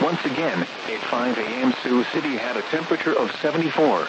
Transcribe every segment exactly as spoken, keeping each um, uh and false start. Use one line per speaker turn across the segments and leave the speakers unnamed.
Once again, at five a m Sioux City had a temperature of seventy-four.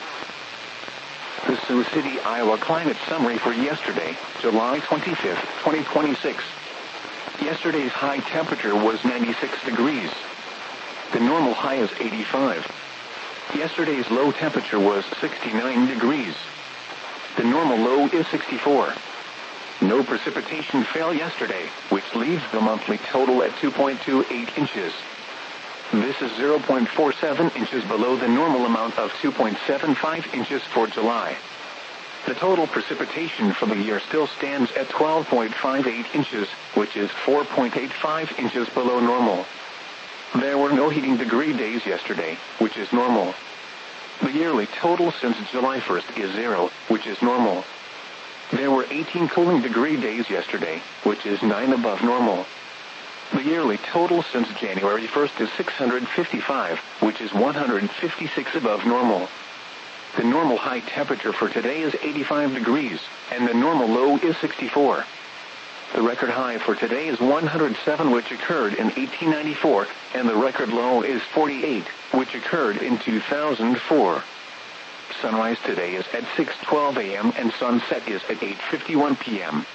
The Sioux City, Iowa climate summary for yesterday, July twenty-fifth, twenty twenty-six. Yesterday's high temperature was ninety-six degrees. The normal high is eighty-five. Yesterday's low temperature was sixty-nine degrees. The normal low is sixty-four. No precipitation fell yesterday, which leaves the monthly total at two point two eight inches. This is zero point four seven inches below the normal amount of two point seven five inches for July. The total precipitation for the year still stands at twelve point five eight inches, which is four point eight five inches below normal. There were no heating degree days yesterday, which is normal. The yearly total since July first is zero, which is normal. There were eighteen cooling degree days yesterday, which is nine above normal. The yearly total since January first is six hundred fifty-five, which is one hundred fifty-six above normal. The normal high temperature for today is eighty-five degrees, and the normal low is sixty-four. The record high for today is one hundred seven, which occurred in eighteen ninety-four, and the record low is forty-eight, which occurred in two thousand four. Sunrise today is at six twelve a m and sunset is at eight fifty-one p m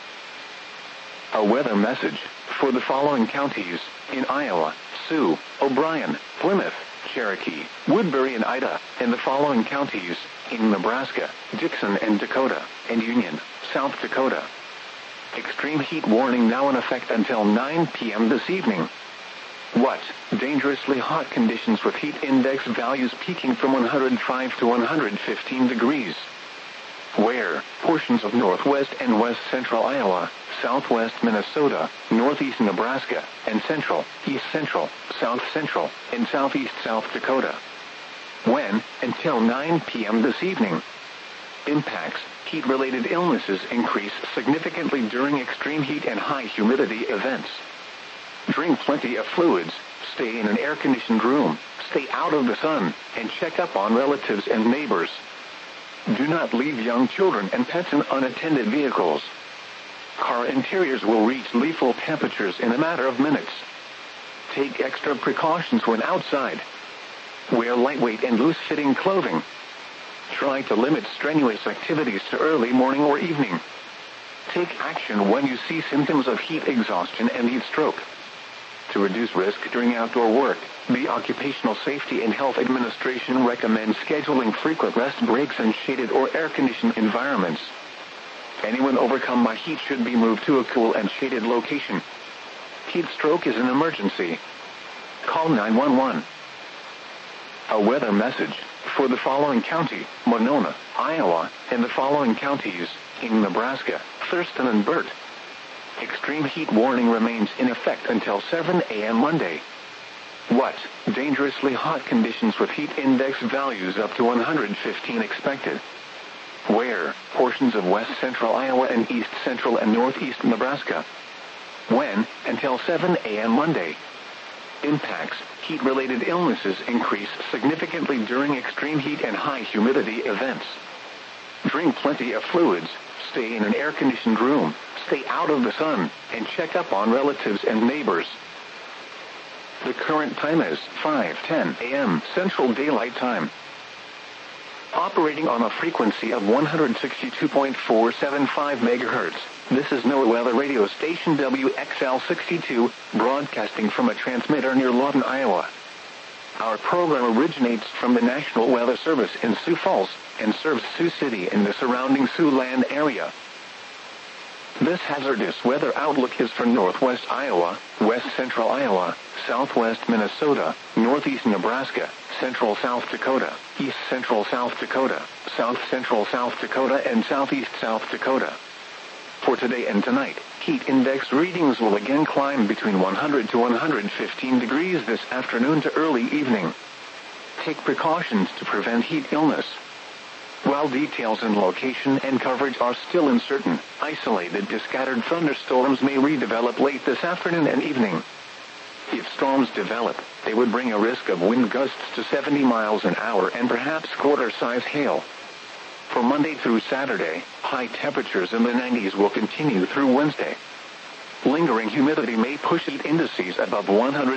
A weather message for the following counties in Iowa: Sioux, O'Brien, Plymouth, Cherokee, Woodbury and Ida, and the following counties in Nebraska, Dixon and Dakota, and Union, South Dakota. Extreme heat warning now in effect until nine p m this evening. What? Dangerously hot conditions with heat index values peaking from one hundred five to one hundred fifteen degrees. Where? Portions of northwest and west central Iowa, southwest Minnesota, northeast Nebraska, and central, east central, south central, and southeast South Dakota. When? Until nine p m this evening. Impacts: heat-related illnesses increase significantly during extreme heat and high humidity events. Drink plenty of fluids, stay in an air-conditioned room, stay out of the sun, and check up on relatives and neighbors. Do not leave young children and pets in unattended vehicles. Car interiors will reach lethal temperatures in a matter of minutes. Take extra precautions when outside. Wear lightweight and loose-fitting clothing. Try to limit strenuous activities to early morning or evening. Take action when you see symptoms of heat exhaustion and heat stroke. To reduce risk during outdoor work, the Occupational Safety and Health Administration recommends scheduling frequent rest breaks in shaded or air-conditioned environments. Anyone overcome by heat should be moved to a cool and shaded location. Heat stroke is an emergency. Call nine one one. A weather message for the following county: Monona, Iowa, and the following counties in Nebraska, Thurston and Burt. Extreme heat warning remains in effect until seven a m Monday. What? Dangerously hot conditions with heat index values up to one hundred fifteen expected. Where? Portions of west central Iowa and east central and northeast Nebraska. When? Until seven a m Monday. Impacts: heat-related illnesses increase significantly during extreme heat and high humidity events. Drink plenty of fluids, stay in an air-conditioned room, stay out of the sun, and check up on relatives and neighbors. The current time is five ten a m Central Daylight Time. Operating on a frequency of one hundred sixty-two point four seven five megahertz, this is NOAA Weather Radio Station W X L sixty-two, broadcasting from a transmitter near Lawton, Iowa. Our program originates from the National Weather Service in Sioux Falls, and serves Sioux City and the surrounding Siouxland area. This hazardous weather outlook is for northwest Iowa, west central Iowa, southwest Minnesota, northeast Nebraska, central South Dakota, east central South Dakota, south central South Dakota, and southeast South Dakota. For today and tonight, heat index readings will again climb between one hundred to one hundred fifteen degrees this afternoon to early evening. Take precautions to prevent heat illness. While details and location and coverage are still uncertain, isolated to scattered thunderstorms may redevelop late this afternoon and evening. If storms develop, they would bring a risk of wind gusts to seventy miles an hour and perhaps quarter-size hail. For Monday through Saturday, high temperatures in the nineties will continue through Wednesday. Lingering humidity may push heat indices above one hundred